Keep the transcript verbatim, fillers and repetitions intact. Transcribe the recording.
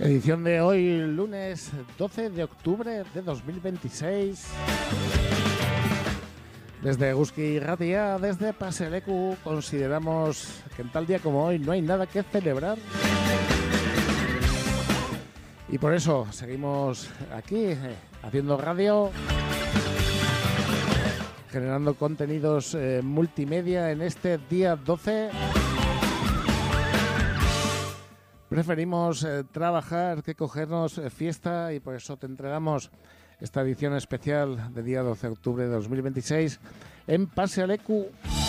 Edición de hoy, lunes doce de octubre de dos mil veintiséis. Desde Eguzki Irratia, desde Paseleku, consideramos que en tal día como hoy no hay nada que celebrar. Y por eso seguimos aquí, eh, haciendo radio, generando contenidos eh, multimedia en este día doce. Preferimos eh, trabajar que cogernos eh, fiesta y por eso te entregamos esta edición especial de día doce de octubre de dos mil veintiséis en Paseleku.